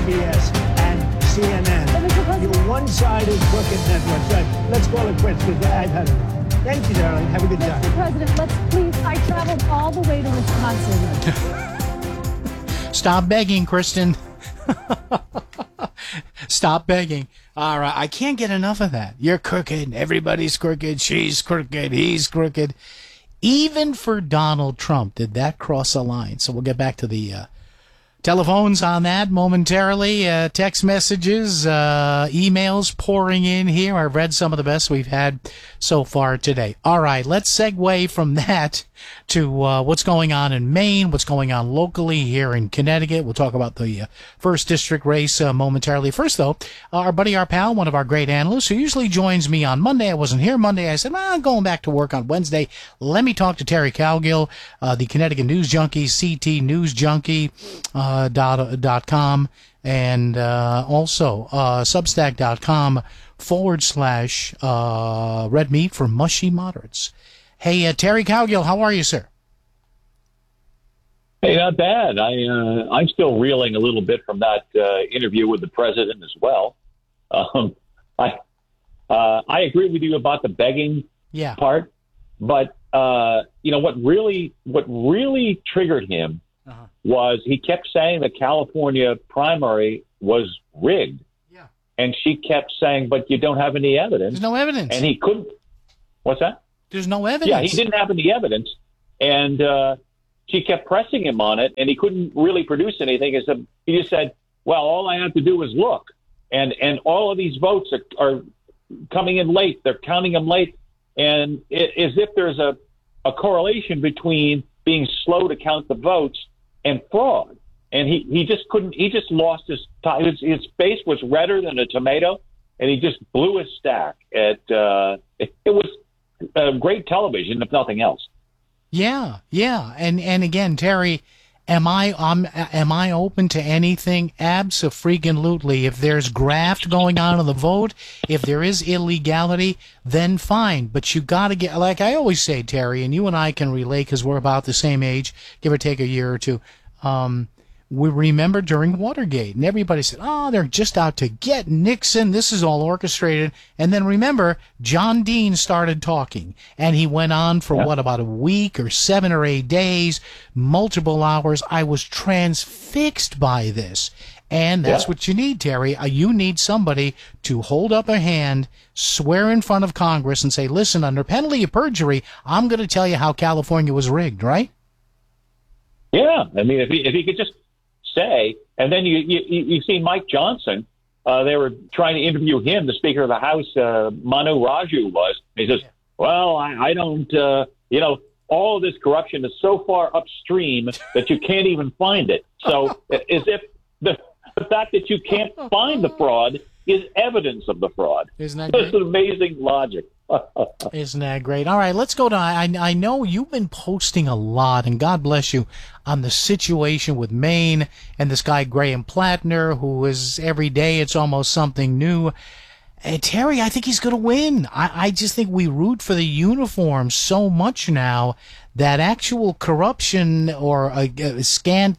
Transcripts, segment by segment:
CBS, and CNN. Your one-sided crooked network. Right. Let's call it quits because I've had enough. Thank you, darling. Have a good time. Mr. President, let's please. I traveled all the way to Wisconsin. Stop begging, Kristen. Stop begging. All right, I can't get enough of that. You're crooked. Everybody's crooked. She's crooked. He's crooked. Even for Donald Trump, did that cross a line? So we'll get back to the telephones on that momentarily. Text messages, emails pouring in here. I've read some of the best we've had so far today. All right, let's segue from that to what's going on in Maine, what's going on locally here in Connecticut. We'll talk about the first district race momentarily. First, though, our buddy, our pal, one of our great analysts who usually joins me on Monday. I wasn't here Monday. I said, well, I'm going back to work on Wednesday. Let me talk to Terry Cowgill, the Connecticut News Junkie, CT News Junkie. .com and also substack.com / red meat for mushy moderates. Hey, Terry Cowgill, how are you, sir? Hey, not bad. I'm still reeling a little bit from that interview with the president as well. I agree with you about the begging part, but what really triggered him was he kept saying the California primary was rigged. Yeah. And she kept saying, but you don't have any evidence. There's no evidence. And he couldn't. What's that? There's no evidence. Yeah, he didn't have any evidence. And she kept pressing him on it, and he couldn't really produce anything. He just said, well, all I have to do is look. And all of these votes are coming in late. They're counting them late. And as if there's a correlation between being slow to count the votes and fraud. And he just couldn't, he just lost his time. His face was redder than a tomato, and he just blew his stack. It was great television, if nothing else. Yeah. And again, Terry, am I open to anything? Abso-freaking-lutely. If there's graft going on in the vote, if there is illegality, then fine. But you got to get, like I always say, Terry, and you and I can relate because we're about the same age, give or take a year or two. We remember during Watergate, and everybody said, oh, they're just out to get Nixon. This is all orchestrated. And then remember, John Dean started talking, and he went on for, about a week or 7 or 8 days, multiple hours. I was transfixed by this. And that's what you need, Terry. You need somebody to hold up a hand, swear in front of Congress, and say, listen, under penalty of perjury, I'm going to tell you how California was rigged, right? Yeah. I mean, if he could just say, and then you see Mike Johnson, they were trying to interview him, the Speaker of the House, Manu Raju was. He says, well, I don't, all of this corruption is so far upstream that you can't even find it. So as if the fact that you can't find the fraud is evidence of the fraud. Isn't that great? This is amazing logic. Isn't that great? All right, let's go to, I know you've been posting a lot, and God bless you, on the situation with Maine and this guy Graham Plattner, who is every day it's almost something new. Terry, I think he's going to win. I just think we root for the uniform so much now that actual corruption or a scant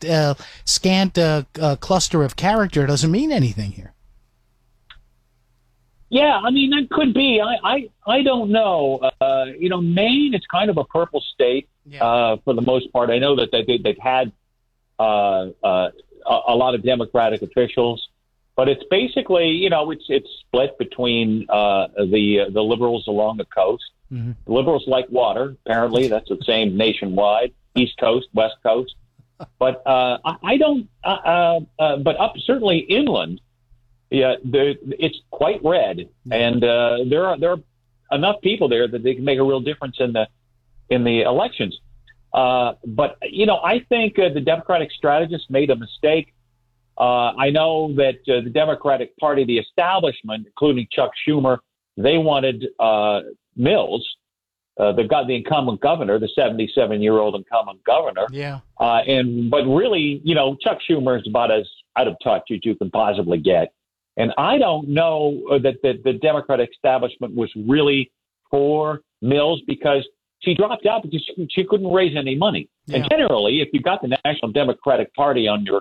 cluster of character doesn't mean anything here. Yeah, I mean, that could be. I don't know. Maine is kind of a purple state for the most part. I know that they've had a lot of Democratic officials, but it's basically, it's split between the liberals along the coast. Mm-hmm. The liberals like water. Apparently, that's the same nationwide, East Coast, West Coast. But I don't. But up certainly inland. Yeah, it's quite red, and there are enough people there that they can make a real difference in the elections. But I think the Democratic strategists made a mistake. I know that the Democratic Party, the establishment, including Chuck Schumer, they wanted Mills, the incumbent governor, the 77-year-old incumbent governor. Yeah. But really, Chuck Schumer is about as out of touch as you can possibly get. And I don't know that the Democratic establishment was really for Mills because she dropped out because she couldn't raise any money. Yeah. And generally, if you've got the National Democratic Party on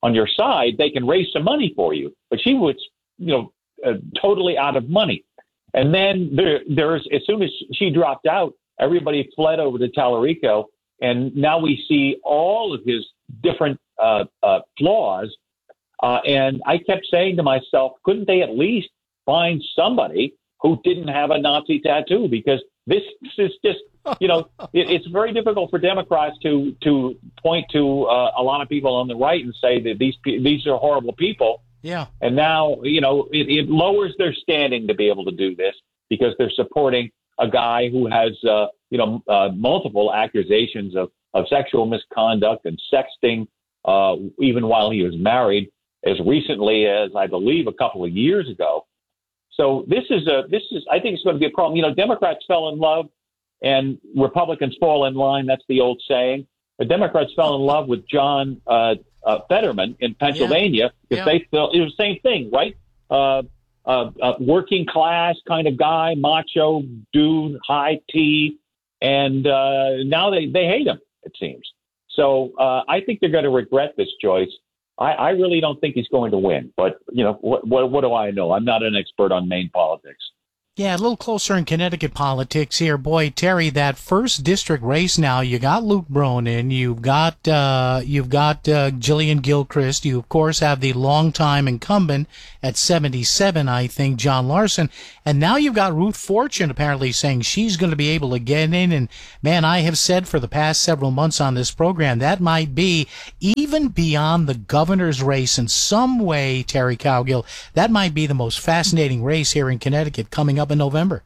on your side, they can raise some money for you. But she was, totally out of money. And then there's as soon as she dropped out, everybody fled over to Tallarico, and now we see all of his different flaws. And I kept saying to myself, couldn't they at least find somebody who didn't have a Nazi tattoo? Because this is just, it's very difficult for Democrats to point to a lot of people on the right and say that these are horrible people. Yeah. And now, it lowers their standing to be able to do this because they're supporting a guy who has, multiple accusations of sexual misconduct and sexting, even while he was married, as recently as, I believe, a couple of years ago. So I think it's going to be a problem. Democrats fell in love and Republicans fall in line. That's the old saying. The Democrats fell in love with John Fetterman in Pennsylvania because they felt it was the same thing, right? Working class kind of guy, macho dude, high tea, and now they hate him, it seems. So I think they're going to regret this choice. I really don't think he's going to win, but what do I know? I'm not an expert on Maine politics. Yeah, a little closer in Connecticut politics here. Boy, Terry, that first district race now, you got Luke Bronin, you've got Jillian Gilchrist, you of course have the longtime incumbent at 77, I think, John Larson, and now you've got Ruth Fortune apparently saying she's going to be able to get in, and man, I have said for the past several months on this program, that might be even beyond the governor's race in some way, Terry Cowgill, that might be the most fascinating race here in Connecticut coming up in November.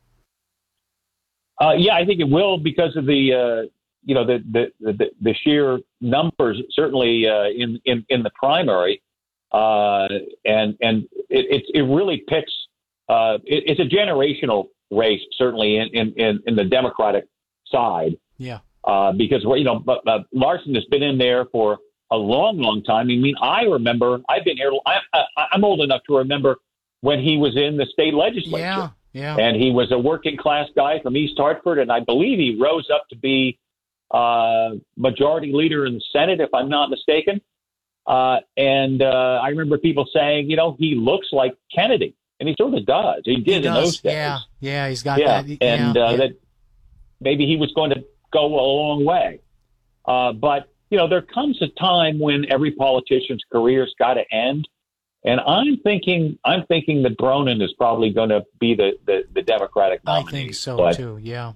I think it will because of the sheer numbers, certainly in the primary, and it really picks. It's a generational race, certainly in the Democratic side. Yeah. Because Larson has been in there for a long time. I mean, I remember I've been here. I'm old enough to remember when he was in the state legislature. Yeah. And he was a working class guy from East Hartford, and I believe he rose up to be majority leader in the Senate, if I'm not mistaken. And I remember people saying, he looks like Kennedy, and he sort of does. He did in those days. Yeah, he's got that. And that maybe he was going to go a long way. But there comes a time when every politician's career's got to end. And I'm thinking that Bronin is probably going to be the Democratic nominee. I think so too. Yeah.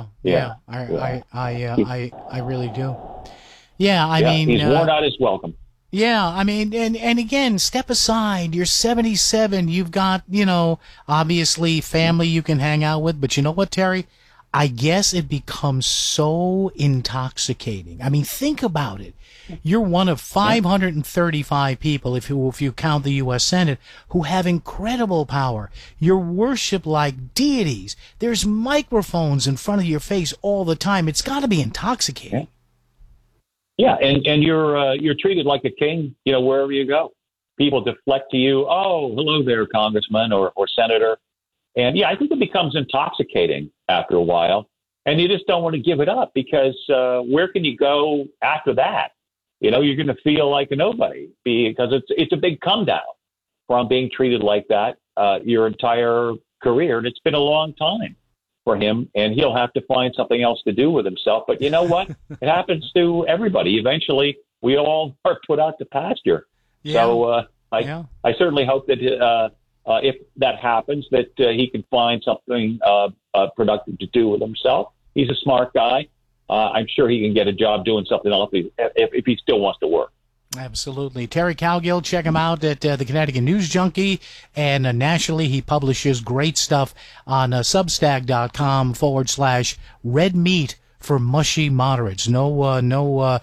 I really do. Yeah, I mean, he's worn out his welcome. Yeah, I mean, and again, step aside. You're 77. You've got, obviously family you can hang out with. But you know what, Terry? I guess it becomes so intoxicating. I mean, think about it. You're one of 535 people, if you count the U.S. Senate, who have incredible power. You're worshipped like deities. There's microphones in front of your face all the time. It's got to be intoxicating. Yeah, and you're treated like a king, wherever you go. People deflect to you, oh, hello there, congressman or senator. And I think it becomes intoxicating after a while. And you just don't want to give it up because where can you go after that? You're going to feel like a nobody because it's a big come down from being treated like that your entire career. And it's been a long time for him, and he'll have to find something else to do with himself. But you know what? It happens to everybody. Eventually, we all are put out to pasture. Yeah. So I certainly hope that if that happens, that he can find something productive to do with himself. He's a smart guy. I'm sure he can get a job doing something else if he still wants to work. Absolutely. Terry Cowgill, check him out at the Connecticut News Junkie, and nationally he publishes great stuff on substack.com/red meat for mushy moderates. No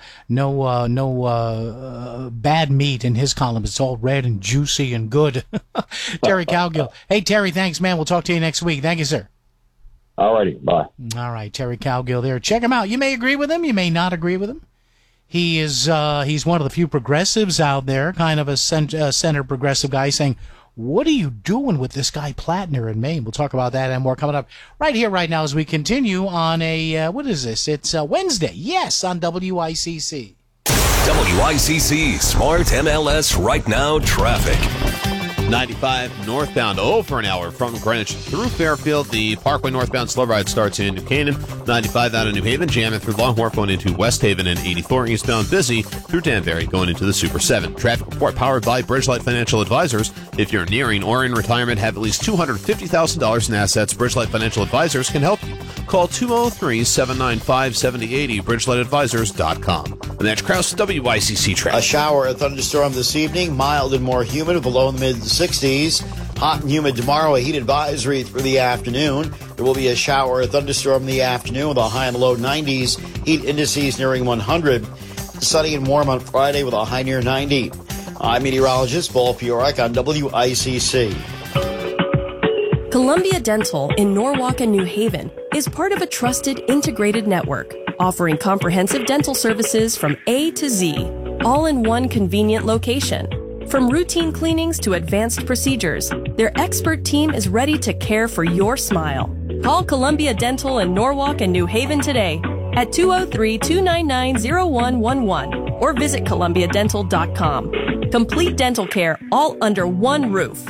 bad meat in his column. It's all red and juicy and good. Terry Cowgill. Hey, Terry, thanks, man. We'll talk to you next week. Thank you, sir. All righty. Bye. All right. Terry Cowgill there. Check him out. You may agree with him. You may not agree with him. He is he's one of the few progressives out there, kind of a center progressive guy saying, what are you doing with this guy Plattner in Maine? We'll talk about that and more coming up right here, right now, as we continue on a, what is this? It's Wednesday. Yes, on WICC. WICC Smart MLS Right Now traffic. 95 northbound, for an hour from Greenwich through Fairfield. The Parkway northbound slow ride starts in New Canaan. 95 out of New Haven, jamming through Longmore going into West Haven, and 84 eastbound busy through Danbury going into the Super 7. Traffic report powered by Bridgelight Financial Advisors. If you're nearing or in retirement, have at least $250,000 in assets, Bridgelight Financial Advisors can help you. Call 203-795-7080, bridgelightadvisors.com. And that's Krause, WICC traffic. A shower or thunderstorm this evening, mild and more humid, below in the mid-60s. Hot and humid tomorrow, a heat advisory through the afternoon. There will be a shower or thunderstorm in the afternoon with a high in the low 90s. Heat indices nearing 100. Sunny and warm on Friday with a high near 90. I'm meteorologist Paul Fiorek on WICC. Columbia Dental in Norwalk and New Haven is part of a trusted integrated network, offering comprehensive dental services from A to Z, all in one convenient location. From routine cleanings to advanced procedures, their expert team is ready to care for your smile. Call Columbia Dental in Norwalk and New Haven today at 203-299-0111 or visit columbiadental.com. Complete dental care all under one roof.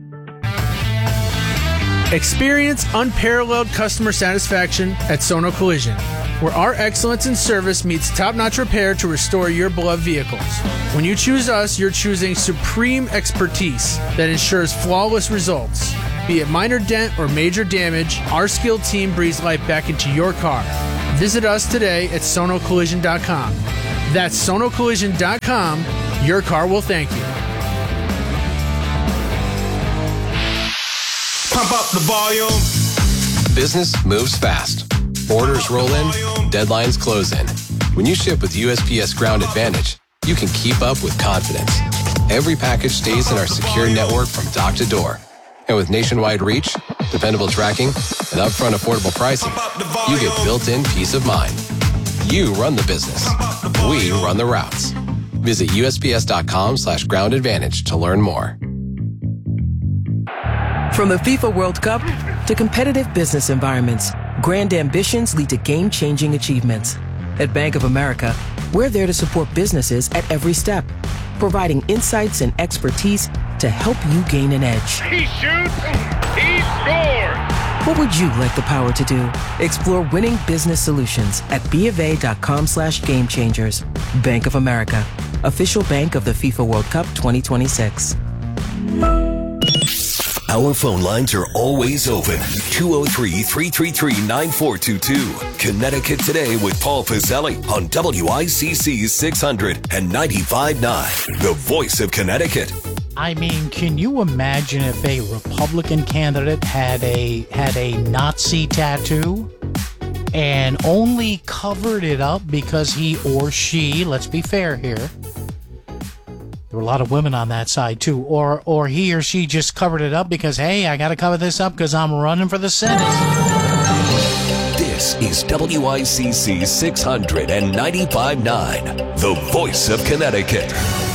Experience unparalleled customer satisfaction at Sono Collision, where our excellence in service meets top-notch repair to restore your beloved vehicles. When you choose us, you're choosing supreme expertise that ensures flawless results. Be it minor dent or major damage, our skilled team breathes life back into your car. Visit us today at sonocollision.com. That's sonocollision.com. Your car will thank you. Pump up the volume. Business moves fast. Orders roll in, deadlines close in. When you ship with USPS Ground Advantage, you can keep up with confidence. Every package stays in our secure network from dock to door. And with nationwide reach, dependable tracking, and upfront affordable pricing, you get built-in peace of mind. You run the business. We run the routes. Visit USPS.com/Ground Advantage to learn more. From the FIFA World Cup to competitive business environments, grand ambitions lead to game-changing achievements. At Bank of America, we're there to support businesses at every step, providing insights and expertise to help you gain an edge. He shoots, he scores! What would you like the power to do? Explore winning business solutions at BofA.com/gamechangers. Bank of America, official bank of the FIFA World Cup 2026. Our phone lines are always open. 203-333-9422. Connecticut Today with Paul Pizzelli on WICC 600 and 95.9, the voice of Connecticut. I mean, can you imagine if a Republican candidate had a Nazi tattoo and only covered it up because he or she, let's be fair here, there were a lot of women on that side too, or he or she just covered it up because, hey, I got to cover this up because I'm running for the Senate. This is WICC 600 and 95.9, the voice of Connecticut.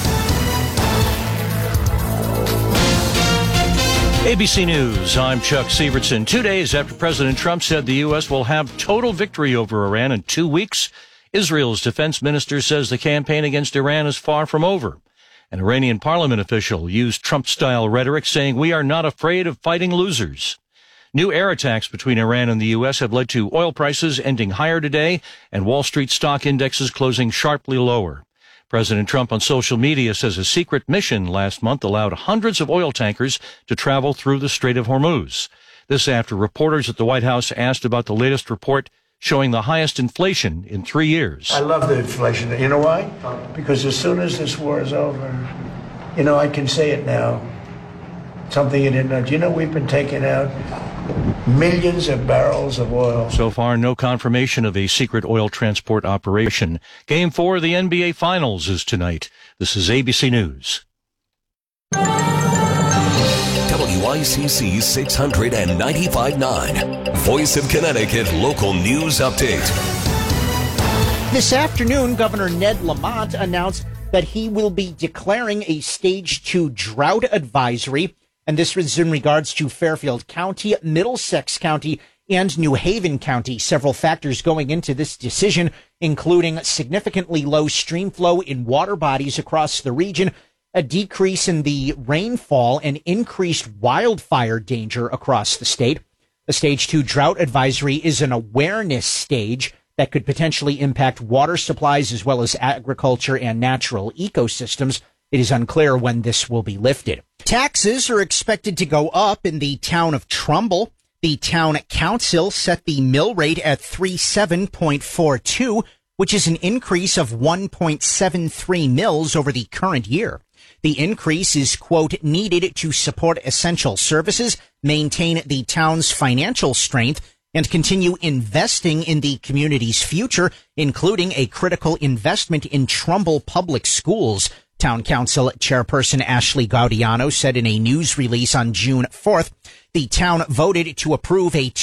ABC News, I'm Chuck Sievertson. 2 days after President Trump said the U.S. will have total victory over Iran in 2 weeks, Israel's defense minister says the campaign against Iran is far from over. An Iranian parliament official used Trump-style rhetoric saying, "We are not afraid of fighting losers." New air attacks between Iran and the U.S. have led to oil prices ending higher today and Wall Street stock indexes closing sharply lower. President Trump on social media says a secret mission last month allowed hundreds of oil tankers to travel through the Strait of Hormuz. This after reporters at the White House asked about the latest report showing the highest inflation in 3 years. I love the inflation. You know why? Because as soon as this war is over, I can say it now. Something you didn't know. Do you know we've been taking out millions of barrels of oil? So far, no confirmation of a secret oil transport operation. Game 4 of the NBA Finals is tonight. This is ABC News. WICC 600 and 95.9, Voice of Connecticut Local News Update. This afternoon, Governor Ned Lamont announced that he will be declaring a Stage 2 drought advisory, and this was in regards to Fairfield County, Middlesex County, and New Haven County. Several factors going into this decision, including significantly low stream flow in water bodies across the region, a decrease in the rainfall, and increased wildfire danger across the state. The Stage 2 drought advisory is an awareness stage that could potentially impact water supplies as well as agriculture and natural ecosystems. It is unclear when this will be lifted. Taxes are expected to go up in the town of Trumbull. The town council set the mill rate at 37.42, which is an increase of 1.73 mils over the current year. The increase is, quote, needed to support essential services, maintain the town's financial strength, and continue investing in the community's future, including a critical investment in Trumbull Public Schools. Town Council Chairperson Ashley Gaudiano said in a news release on June 4th, the town voted to approve a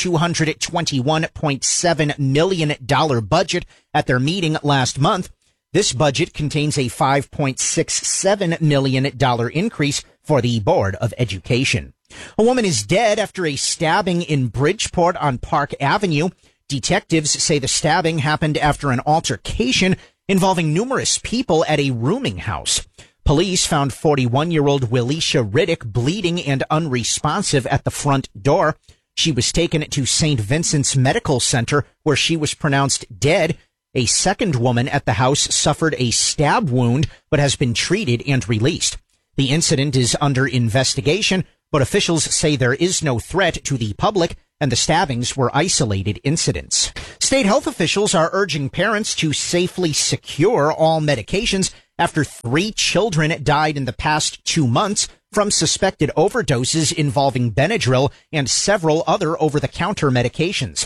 $221.7 million budget at their meeting last month. This budget contains a $5.67 million increase for the Board of Education. A woman is dead after a stabbing in Bridgeport on Park Avenue. Detectives say the stabbing happened after an altercation involving numerous people at a rooming house. Police found 41-year-old Willisha Riddick bleeding and unresponsive at the front door. She was taken to St. Vincent's Medical Center, where she was pronounced dead. A second woman at the house suffered a stab wound, but has been treated and released. The incident is under investigation, but officials say there is no threat to the public, and the stabbings were isolated incidents. State health officials are urging parents to safely secure all medications after 3 children died in the past 2 months from suspected overdoses involving Benadryl and several other over-the-counter medications.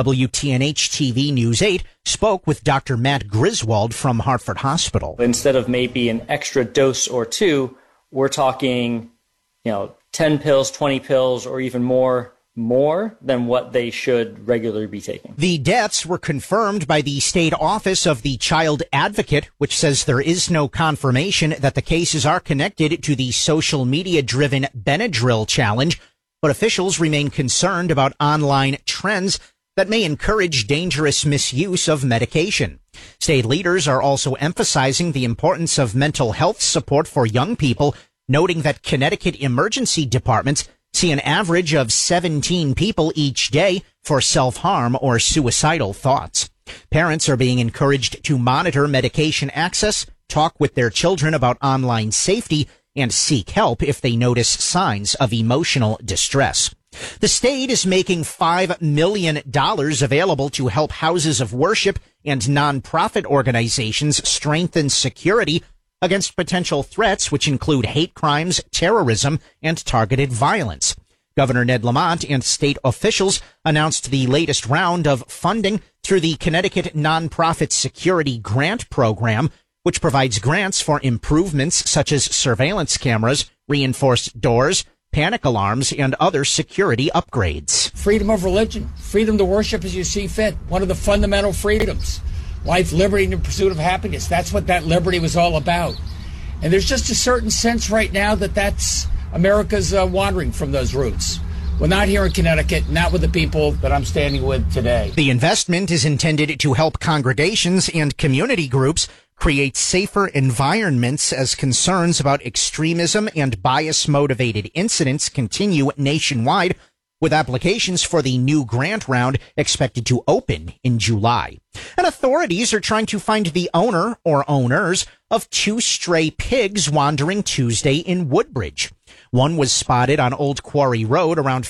WTNH-TV News 8 spoke with Dr. Matt Griswold from Hartford Hospital. Instead of maybe an extra dose or 2, we're talking, 10 pills, 20 pills, or even more than what they should regularly be taking. The deaths were confirmed by the state office of the child advocate, which says there is no confirmation that the cases are connected to the social media-driven Benadryl challenge, but officials remain concerned about online trends that may encourage dangerous misuse of medication. State leaders are also emphasizing the importance of mental health support for young people, noting that Connecticut emergency departments see an average of 17 people each day for self-harm or suicidal thoughts. Parents are being encouraged to monitor medication access, talk with their children about online safety, and seek help if they notice signs of emotional distress. The state is making $5 million available to help houses of worship and nonprofit organizations strengthen security against potential threats, which include hate crimes, terrorism, and targeted violence. Governor Ned Lamont and state officials announced the latest round of funding through the Connecticut Nonprofit Security Grant Program, which provides grants for improvements such as surveillance cameras, reinforced doors, panic alarms, and other security upgrades. Freedom of religion, freedom to worship as you see fit, one of the fundamental freedoms. Life, liberty, and the pursuit of happiness. That's what that liberty was all about. And there's just a certain sense right now that that's America's wandering from those roots. Well, not here in Connecticut, not with the people that I'm standing with today. The investment is intended to help congregations and community groups create safer environments as concerns about extremism and bias-motivated incidents continue nationwide, with applications for the new grant round expected to open in July. And authorities are trying to find the owner or owners of 2 stray pigs wandering Tuesday in Woodbridge. One was spotted on Old Quarry Road around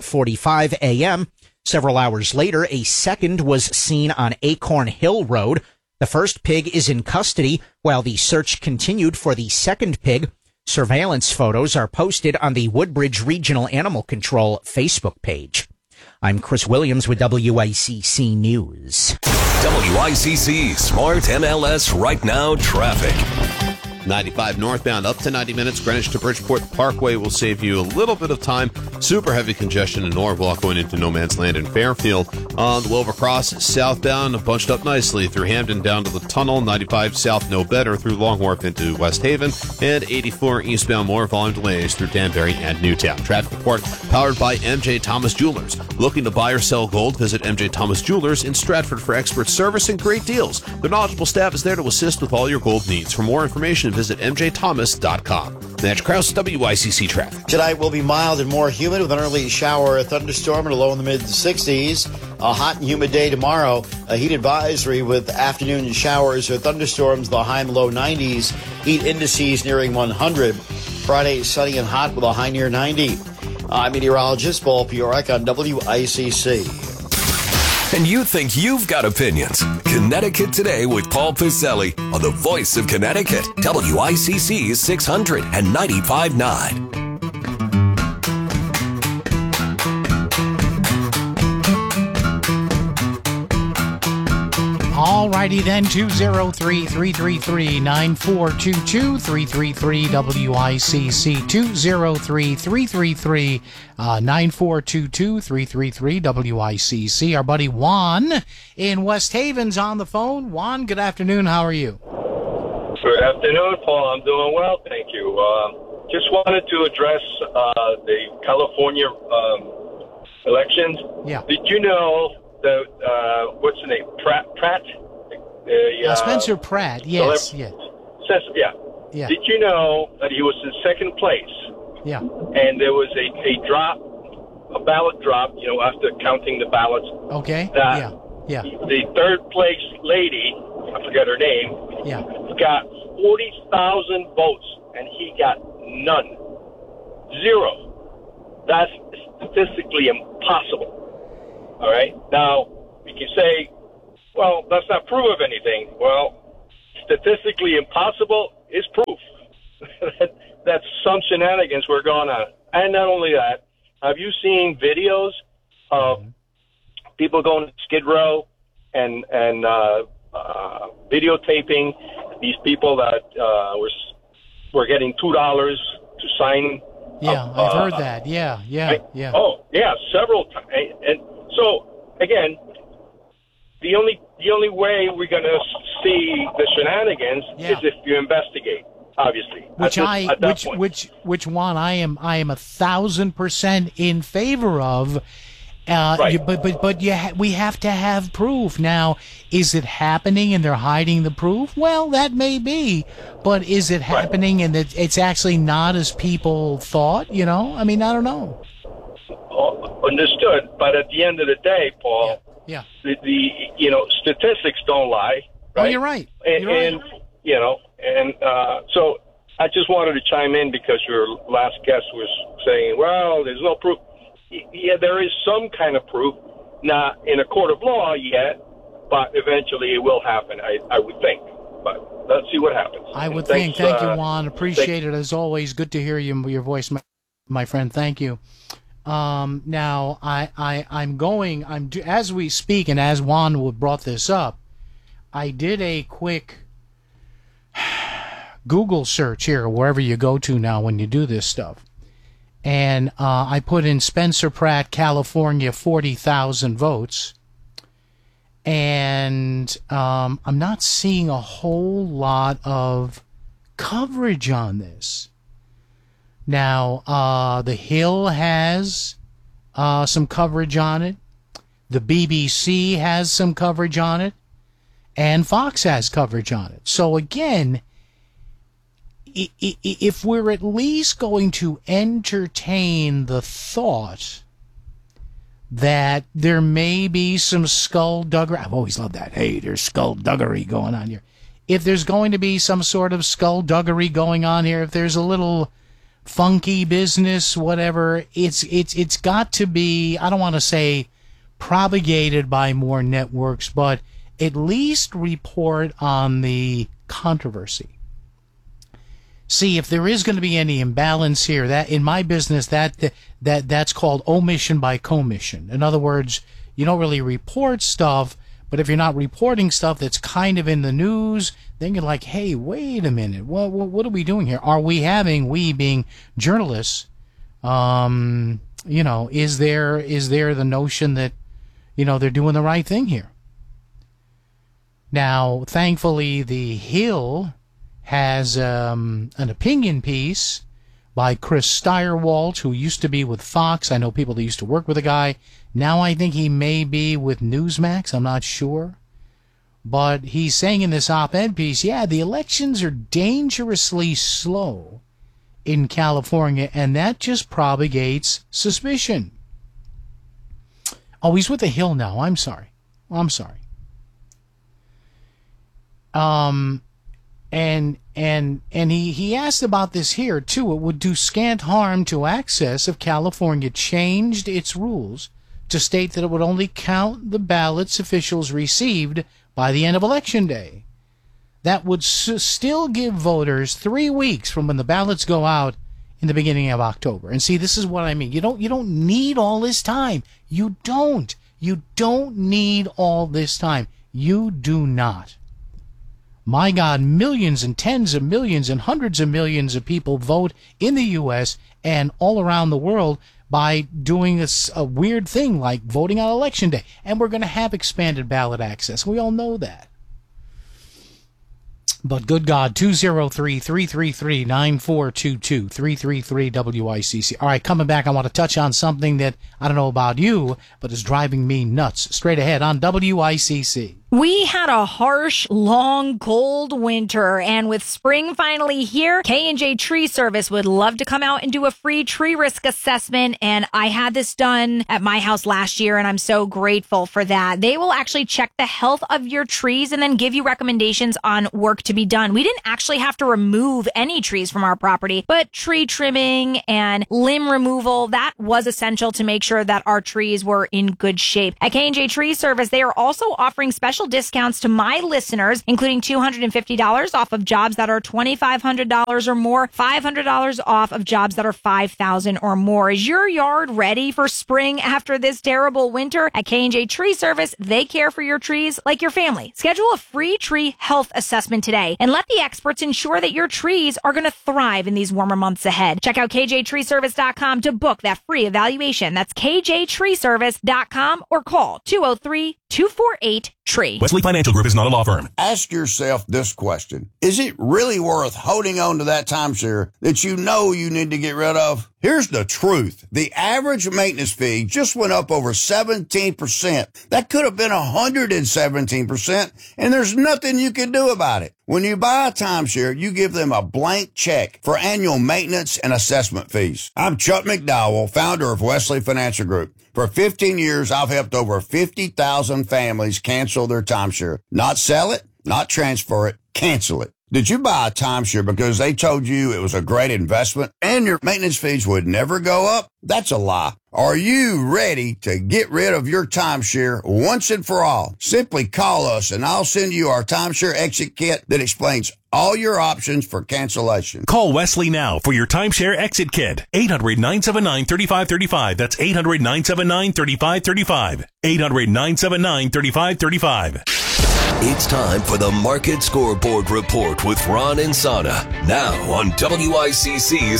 5:45 a.m. Several hours later, a second was seen on Acorn Hill Road. The first pig is in custody while the search continued for the second pig. Surveillance photos are posted on the Woodbridge Regional Animal Control Facebook page. I'm Chris Williams with WICC News. WICC Smart MLS Right Now Traffic. 95 northbound up to 90 minutes. Greenwich to Bridgeport Parkway will save you a little bit of time. Super heavy congestion in Norwalk going into No Man's Land in Fairfield. On the Wilbur Cross southbound, bunched up nicely through Hamden down to the tunnel. 95 south no better through Long Wharf into West Haven. And 84 eastbound more volume delays through Danbury and Newtown. Traffic report powered by MJ Thomas Jewelers. Looking to buy or sell gold? Visit MJ Thomas Jewelers in Stratford for expert service and great deals. Their knowledgeable staff is there to assist with all your gold needs. For more information, visit mjthomas.com. Natch Krause, WICC Traffic. Tonight will be mild and more humid with an early shower, a thunderstorm, and a low in the mid-60s. A hot and humid day tomorrow. A heat advisory with afternoon showers or thunderstorms, the high and low 90s. Heat indices nearing 100. Friday, sunny and hot with a high near 90. I'm meteorologist Paul Piorek on WICC. And you think you've got opinions. Connecticut Today with Paul Piselli on the voice of Connecticut, WICC 600 and 95.9. Alrighty then, 203-333-9422, 333-WICC, 203-333-9422, 333-WICC. Our buddy Juan in West Haven's on the phone. Juan, good afternoon. How are you? Good afternoon, Paul. I'm doing well, thank you. Just wanted to address the California elections. Yeah. Did you know that, what's the name, Pratt? Spencer Pratt, yes. Yeah. Yeah. Did you know that he was in second place? Yeah. And there was a ballot drop, after counting the ballots. Okay. Yeah. The third place lady, I forget her name, got 40,000 votes, and he got none. Zero. That's statistically impossible. All right? Now, you can say, well, that's not proof of anything. Well, statistically impossible is proof that some shenanigans were going on. And not only that, have you seen videos of people going to Skid Row and videotaping these people that were getting $2 to sign? Yeah, I've heard that. Yeah. Oh, yeah, several times. And so, again, the only way we're going to see the shenanigans is if you investigate, obviously. Which one I am 1,000% in favor of. Right. But we have to have proof. Now, is it happening and they're hiding the proof? Well, that may be. But is it happening and it's actually not as people thought? I mean, I don't know. Understood. But at the end of the day, Paul, the statistics don't lie. Right? Oh, you're right. So I just wanted to chime in because your last guest was saying, well, there's no proof. Yeah, there is some kind of proof, not in a court of law yet, but eventually it will happen, I would think. But let's see what happens. I would think. Thank you, Juan. Appreciate it as always. Good to hear your voice, my friend. Thank you. Now as we speak, and as Juan brought this up, I did a quick Google search here, wherever you go to now when you do this stuff. And I put in Spencer Pratt, California, 40,000 votes. And I'm not seeing a whole lot of coverage on this. Now, The Hill has some coverage on it. The BBC has some coverage on it. And Fox has coverage on it. So again, if we're at least going to entertain the thought that there may be some skullduggery, I've always loved that. Hey, there's skullduggery going on here. If there's going to be some sort of skullduggery going on here, if there's a little funky business, whatever, it's got to be, I don't want to say propagated by more networks, but at least report on the controversy. See, if there is going to be any imbalance here, that in my business, that's called omission by commission. In other words, you don't really report stuff, But if you're not reporting stuff that's kind of in the news, then you're like, hey, wait a minute. What are we doing here? Are we having, we being journalists, is there the notion that, they're doing the right thing here? Now, thankfully, The Hill has an opinion piece by Chris Steyerwalt, who used to be with Fox. I know people that used to work with the guy. Now I think he may be with Newsmax. I'm not sure. But he's saying in this op-ed piece, the elections are dangerously slow in California, and that just propagates suspicion. Oh, he's with The Hill now. I'm sorry. And he asked about this here, too. It would do scant harm to access if California changed its rules to state that it would only count the ballots officials received by the end of Election Day. That would still give voters 3 weeks from when the ballots go out in the beginning of October. And see, this is what I mean. You don't need all this time. You don't need all this time. You do not. My God, millions and tens of millions and hundreds of millions of people vote in the U.S. and all around the world by doing a weird thing like voting on Election Day. And we're going to have expanded ballot access. We all know that. But good God, 203-333-9422, 333-WICC. All right, coming back, I want to touch on something that I don't know about you, but is driving me nuts. Straight ahead on WICC. We had a harsh, long, cold winter, and with spring finally here, K&J Tree Service would love to come out and do a free tree risk assessment, and I had this done at my house last year, and I'm so grateful for that. They will actually check the health of your trees and then give you recommendations on work to be done. We didn't actually have to remove any trees from our property, but tree trimming and limb removal, that was essential to make sure that our trees were in good shape. At K&J Tree Service, they are also offering special discounts to my listeners, including $250 off of jobs that are $2,500 or more, $500 off of jobs that are $5,000 or more. Is your yard ready for spring after this terrible winter? At K&J Tree Service, they care for your trees like your family. Schedule a free tree health assessment today and let the experts ensure that your trees are going to thrive in these warmer months ahead. Check out kjtreeservice.com to book that free evaluation. That's kjtreeservice.com or call 203-248-TREE. Wesley Financial Group is not a law firm. Ask yourself this question. Is it really worth holding on to that timeshare that you know you need to get rid of? Here's the truth. The average maintenance fee just went up over 17%. That could have been 117%, and there's nothing you can do about it. When you buy a timeshare, you give them a blank check for annual maintenance and assessment fees. I'm Chuck McDowell, founder of Wesley Financial Group. For 15 years, I've helped over 50,000 families cancel their timeshare. Not sell it, not transfer it, cancel it. Did you buy a timeshare because they told you it was a great investment and your maintenance fees would never go up? That's a lie. Are you ready to get rid of your timeshare once and for all? Simply call us and I'll send you our timeshare exit kit that explains all your options for cancellation. Call Wesley now for your timeshare exit kit. 800-979-3535. That's 800-979-3535. 800-979-3535. It's time for the Market Scoreboard Report with Ron and Sana. Now on WICC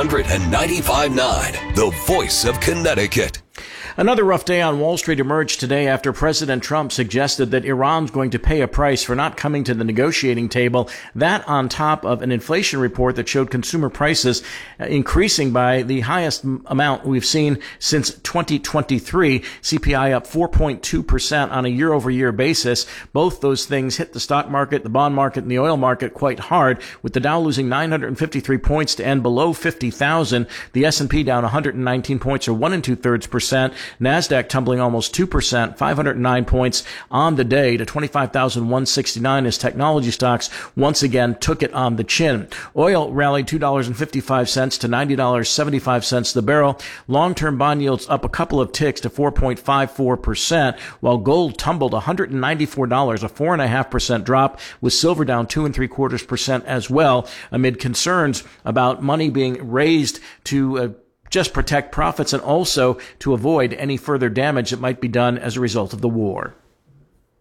695.9, the voice of Connecticut. Another rough day on Wall Street emerged today after President Trump suggested that Iran's going to pay a price for not coming to the negotiating table. That on top of an inflation report that showed consumer prices increasing by the highest amount we've seen since 2023. CPI up 4.2% on a year-over-year basis. Both those things hit the stock market, the bond market, and the oil market quite hard, with the Dow losing 953 points to end below 50,000. The S&P down 119 points, or 1 2/3%. NASDAQ tumbling almost 2%, 509 points on the day to 25,169 as technology stocks once again took it on the chin. Oil rallied $2.55 to $90.75 the barrel. Long-term bond yields up a couple of ticks to 4.54%, while gold tumbled $194, a 4.5% drop, with silver down 2 3/4% as well, amid concerns about money being raised to just protect profits and also to avoid any further damage that might be done as a result of the war.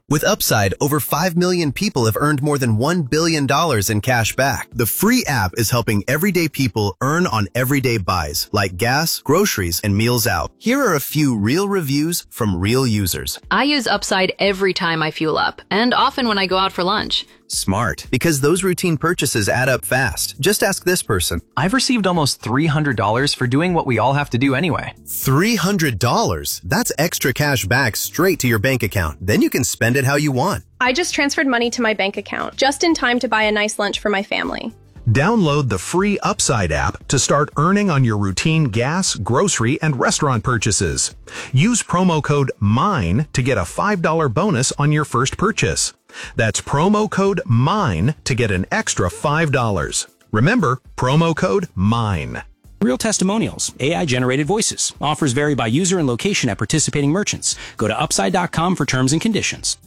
With Upside, over 5 million people have earned more than $1 billion in cash back. The free app is helping everyday people earn on everyday buys, like gas, groceries, and meals out. Here are a few real reviews from real users. I use Upside every time I fuel up, and often when I go out for lunch. Smart, because those routine purchases add up fast. Just ask this person. I've received almost $300 for doing what we all have to do anyway. $300? That's extra cash back straight to your bank account. Then you can spend it how you want. I just transferred money to my bank account, just in time to buy a nice lunch for my family. Download the free Upside app to start earning on your routine gas, grocery, and restaurant purchases. Use promo code MINE to get a $5 bonus on your first purchase. That's promo code MINE to get an extra $5. Remember, promo code MINE. Real testimonials, AI-generated voices. Offers vary by user and location at participating merchants. Go to Upside.com for terms and conditions.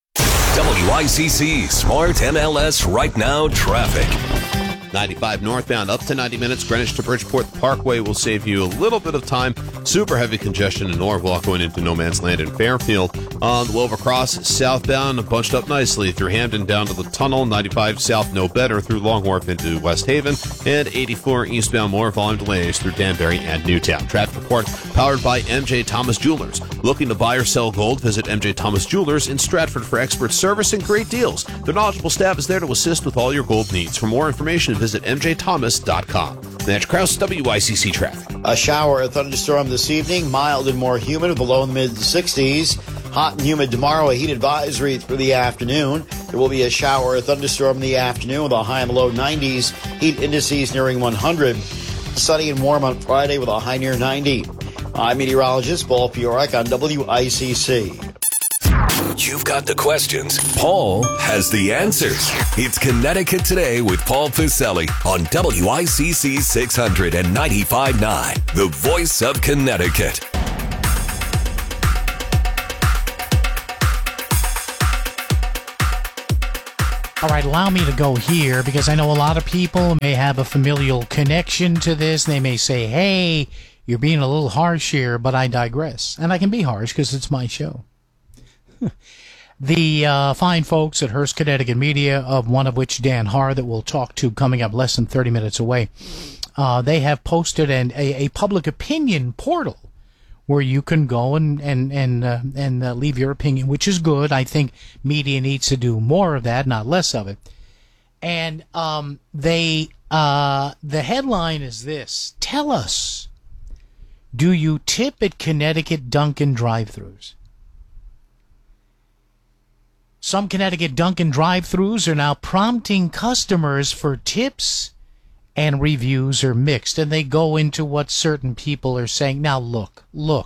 WICC Smart MLS Right Now traffic. 95 northbound up to 90 minutes. Greenwich to Bridgeport Parkway will save you a little bit of time. Super heavy congestion in Norwalk going into No Man's Land in Fairfield. On the Wilbur Cross southbound, bunched up nicely through Hamden down to the tunnel. 95 south no better through Long Wharf into West Haven. And 84 eastbound more volume delays through Danbury and Newtown. Traffic report powered by MJ Thomas Jewelers. Looking to buy or sell gold? Visit MJ Thomas Jewelers in Stratford for expert service and great deals. Their knowledgeable staff is there to assist with all your gold needs. For more information, visit mjthomas.com. Natch Krause, WICC Traffic. A shower or thunderstorm this evening, mild and more humid with a low in the mid-60s. Hot and humid tomorrow, a heat advisory through the afternoon. There will be a shower or thunderstorm in the afternoon with a high in the low 90s. Heat indices nearing 100. Sunny and warm on Friday with a high near 90. I'm meteorologist Paul Fiorek on WICC. You've got the questions. Paul has the answers. It's Connecticut Today with Paul Piselli on WICC 600 and 95.9, the voice of Connecticut. All right, allow me to go here because I know a lot of people may have a familial connection to this. They may say, hey, you're being a little harsh here, but I digress. And I can be harsh because it's my show. The fine folks at Hearst Connecticut Media, one of which Dan Haar, that we'll talk to coming up less than 30 minutes away, they have posted a public opinion portal where you can go and leave your opinion, which is good. I think media needs to do more of that, not less of it. And the headline is this: tell us, do you tip at Connecticut Dunkin' drive-thrus? Some Connecticut Dunkin' drive-thrus are now prompting customers for tips, and reviews are mixed. And they go into what certain people are saying. Now, look.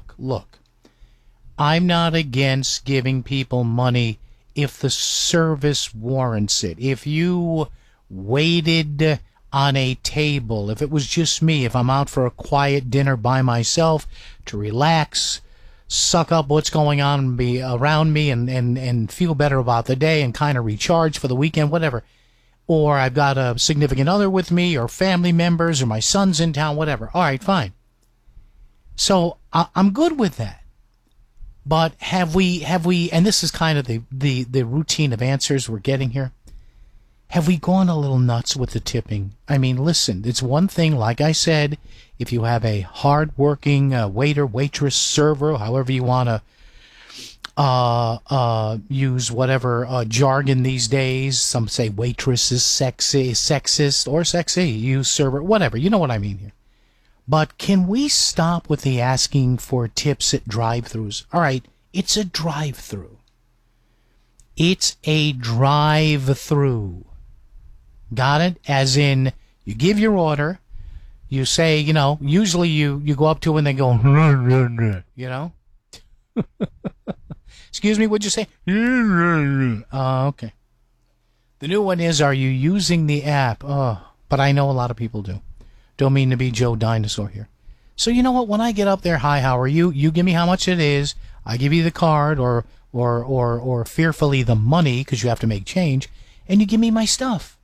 I'm not against giving people money if the service warrants it. If you waited on a table, if it was just me, if I'm out for a quiet dinner by myself to relax, suck up what's going on around me and feel better about the day and kind of recharge for the weekend, whatever. Or I've got a significant other with me or family members or my son's in town, whatever. All right, fine. So I'm good with that. But have we, and this is kind of the routine of answers we're getting here. Have we gone a little nuts with the tipping? I mean, listen, it's one thing, like I said, if you have a hard-working waiter, waitress, server, however you want to use whatever jargon these days. Some say waitress is sexist or sexy. Use server, whatever. You know what I mean here. But can we stop with the asking for tips at drive-thrus? All right, it's a drive-thru. It's a drive-thru. Got it? As in, you give your order, you say, usually you go up to and they go, Excuse me, what'd you say? Okay. The new one is, are you using the app? Oh, but I know a lot of people do. Don't mean to be Joe Dinosaur here. So you know what? When I get up there, hi, how are you? You give me how much it is. I give you the card or fearfully the money because you have to make change, and you give me my stuff.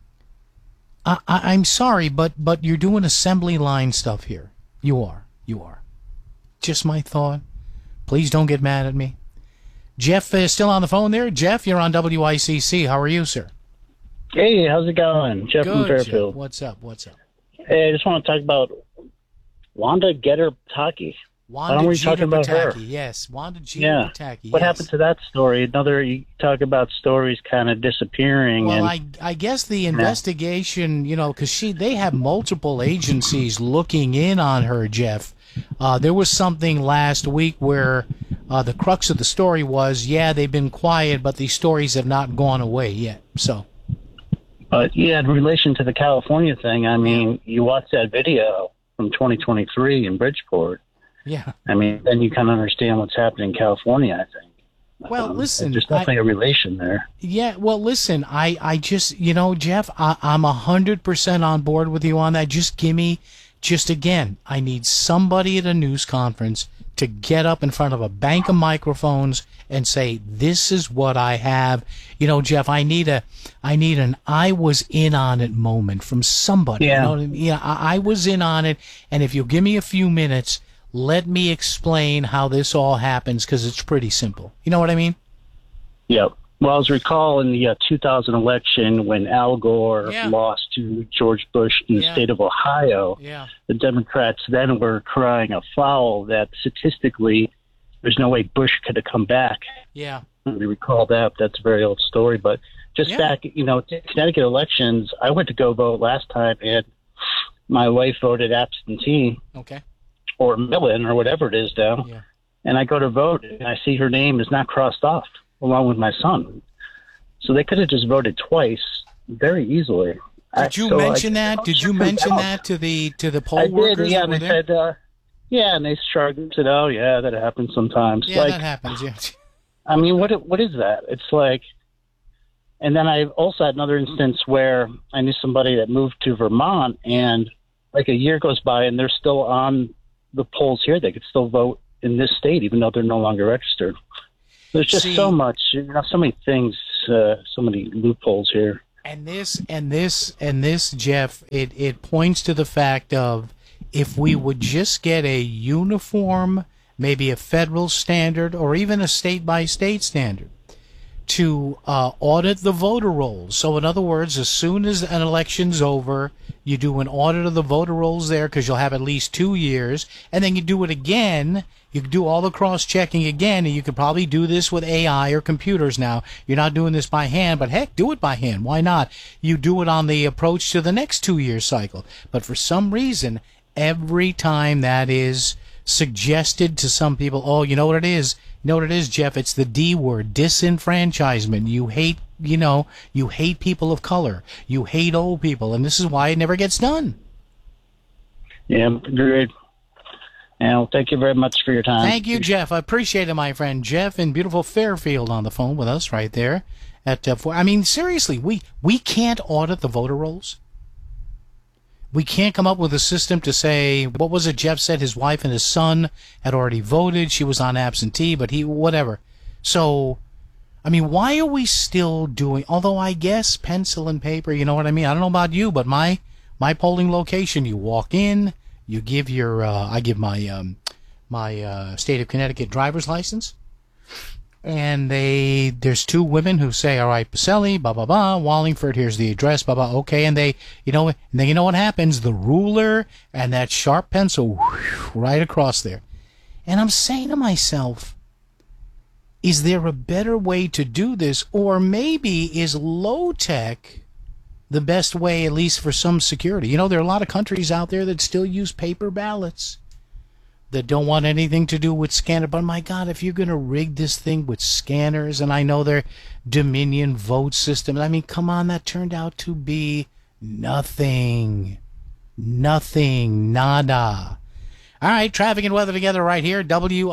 I'm sorry, but you're doing assembly line stuff here. You are. Just my thought. Please don't get mad at me. Jeff is still on the phone there. Jeff, you're on WICC. How are you, sir? Hey, how's it going? Jeff from Fairfield. Jeff. What's up? Hey, I just want to talk about Wanda Getter Pataki. Why don't we talk about her? Yes, Wanda Jeter Pataki. What happened to that story? You talk about stories kind of disappearing. Well, I guess the investigation, because they have multiple agencies looking in on her, Jeff. There was something last week where the crux of the story was, they've been quiet, but these stories have not gone away yet. So. In relation to the California thing, I mean, you watch that video from 2023 in Bridgeport. Yeah. I mean, then you kind of understand what's happening in California, I think. Well, listen. There's definitely a relation there. Yeah, well, listen, I just, Jeff, I'm 100% on board with you on that. Just give me, again, I need somebody at a news conference to get up in front of a bank of microphones and say, this is what I have. Jeff, I need an I was in on it moment from somebody. Yeah. You know what I mean? Yeah, I was in on it, and if you'll give me a few minutes, let me explain how this all happens, because it's pretty simple. You know what I mean? Yeah. Well, as recall in the 2000 election when Al Gore lost to George Bush in the state of Ohio, the Democrats then were crying a foul that statistically there's no way Bush could have come back. Yeah. We recall that. That's a very old story. But just back, Connecticut elections, I went to go vote last time, and my wife voted absentee. Okay. Or Millen or whatever it is now. Yeah. And I go to vote, and I see her name is not crossed off along with my son. So they could have just voted twice very easily. Did you mention that? Did you mention that to the poll workers? I did, and they said, and they shrugged and said, oh, yeah, that happens sometimes. Yeah, that happens, yeah. I mean, what is that? It's like, and then I also had another instance where I knew somebody that moved to Vermont, and like a year goes by, and they're still on the polls here. They could still vote in this state, even though they're no longer registered. There's just so much, so many things, so many loopholes here. And this, Jeff, it points to the fact of, if we would just get a uniform, maybe a federal standard or even a state-by-state standard to audit the voter rolls. So in other words, as soon as an election's over, you do an audit of the voter rolls there, because you'll have at least 2 years, and then you do it again. You can do all the cross-checking again, and you could probably do this with AI or computers now. You're not doing this by hand, but heck, do it by hand. Why not? You do it on the approach to the next 2-year cycle. But for some reason, every time that is suggested to some people, oh, you know what it is? You know what it is, Jeff? It's the D word, disenfranchisement. You hate, you hate people of color. You hate old people, and this is why it never gets done. Yeah, agreed. Well, thank you very much for your time. Thank you, Jeff. I appreciate it, my friend. Jeff in beautiful Fairfield on the phone with us right there. I mean, seriously, we can't audit the voter rolls. We can't come up with a system to say, what was it Jeff said? His wife and his son had already voted. She was on absentee, but whatever. So, I mean, why are we still doing, although I guess pencil and paper, you know what I mean? I don't know about you, but my polling location, you walk in, you give your, I give my state of Connecticut driver's license. And there's 2 women who say, all right, Pacelli, blah, blah, blah, Wallingford, here's the address, blah, blah, okay. And then you know what happens? The ruler and that sharp pencil right across there. And I'm saying to myself, is there a better way to do this? Or maybe is low tech the best way, at least for some security? There are a lot of countries out there that still use paper ballots, that don't want anything to do with scanner. But my God, if you're going to rig this thing with scanners, and I know their Dominion vote system, I mean, come on, that turned out to be nothing, nada. All right, traffic and weather together right here,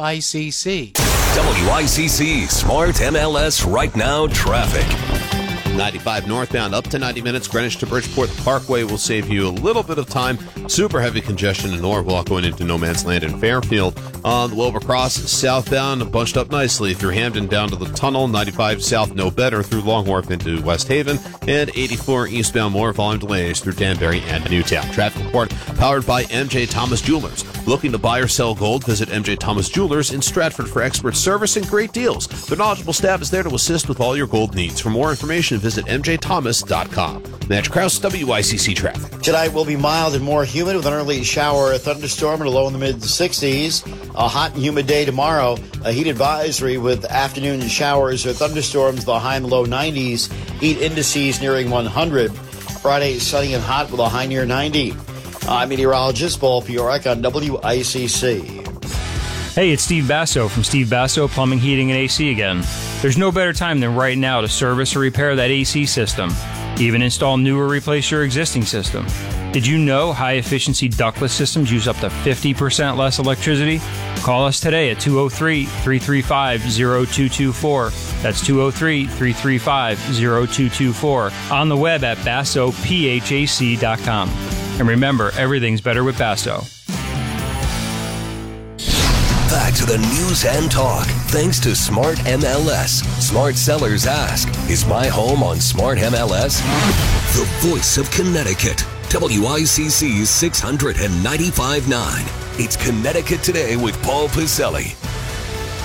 WICC. WICC Smart MLS Right Now Traffic. 95 northbound up to 90 minutes. Greenwich to Bridgeport Parkway will save you a little bit of time. Super heavy congestion in Norwalk going into No Man's Land in Fairfield. On the Wilbur Cross southbound, bunched up nicely through Hamden down to the tunnel. 95 south, no better through Long Wharf into West Haven. And 84 eastbound, more volume delays through Danbury and Newtown. Traffic report powered by MJ Thomas Jewelers. Looking to buy or sell gold? Visit MJ Thomas Jewelers in Stratford for expert service and great deals. Their knowledgeable staff is there to assist with all your gold needs. For more information, visit mjthomas.com. Match Krause, WICC Traffic. Tonight will be mild and more humid with an early shower or thunderstorm and a low in the mid-60s. A hot and humid day tomorrow. A heat advisory with afternoon showers or thunderstorms, the high and low 90s. Heat indices nearing 100. Friday, sunny and hot with a high near 90. I'm meteorologist Paul Piorek on WICC. Hey, it's Steve Basso from Steve Basso Plumbing, Heating, and AC again. There's no better time than right now to service or repair that AC system. Even install new or replace your existing system. Did you know high-efficiency ductless systems use up to 50% less electricity? Call us today at 203-335-0224. That's 203-335-0224. On the web at BassoPHAC.com. And remember, everything's better with Basso. Back to the news and talk, thanks to Smart MLS. Smart sellers ask, is my home on Smart MLS? The voice of Connecticut, WICC 695.9. It's Connecticut Today with Paul Pacelli.